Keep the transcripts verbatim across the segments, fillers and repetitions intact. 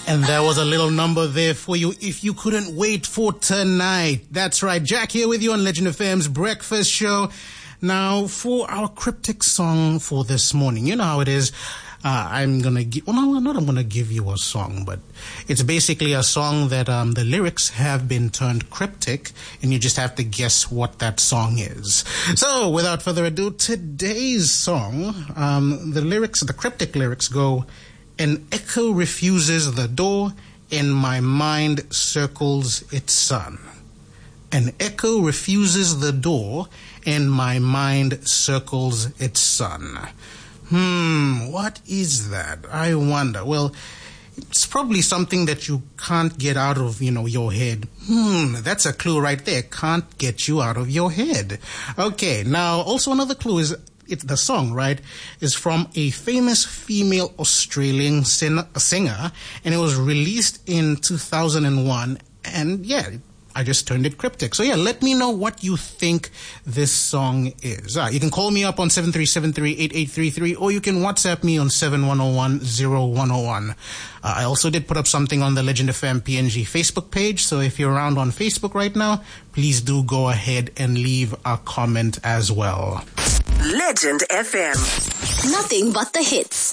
And there was a little number there for you if you couldn't wait for tonight. That's right. Jack here with you on Legend F M's Breakfast Show. Now, for our cryptic song for this morning, you know how it is. Uh, I'm going to give, well, no, not I'm going to give you a song, but it's basically a song that um, the lyrics have been turned cryptic, and you just have to guess what that song is. So, without further ado, today's song, um, the lyrics, the cryptic lyrics go, "An echo refuses the door, and my mind circles its sun." An echo refuses the door, and my mind circles its sun. Hmm, what is that? I wonder. Well, it's probably something that you can't get out of, you know, your head. Hmm, that's a clue right there. Can't get you out of your head. Okay, now also another clue is It's the song, right, is from a famous female Australian sin- singer, and it was released in two thousand one, and yeah, I just turned it cryptic. So yeah, let me know what you think this song is. Uh, you can call me up on seven three seven three, eight eight three three, or you can WhatsApp me on seven one zero one, zero one zero one. Uh, I also did put up something on the Legend F M P N G Facebook page, so if you're around on Facebook right now, please do go ahead and leave a comment as well. Legend F M. Nothing but the hits.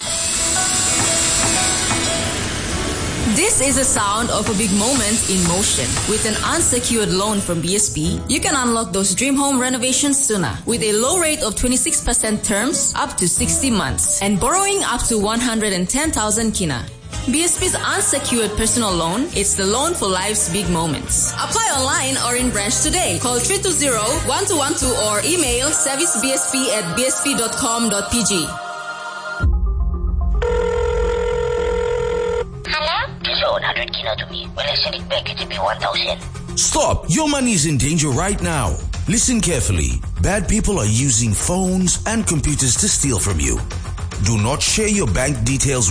This is the sound of a big moment in motion. With an unsecured loan from B S P, you can unlock those dream home renovations sooner with a low rate of twenty-six percent terms up to sixty months and borrowing up to one hundred ten thousand kina. B S P's unsecured personal loan, it's the loan for life's big moments. Apply online or in branch today. Call three two zero, one two one two or email servicebsp at b s p dot com dot p g. Loan one hundred kina to me. Will I send it back? It will be one thousand. Stop! Your money is in danger right now. Listen carefully. Bad people are using phones and computers to steal from you. Do not share your bank details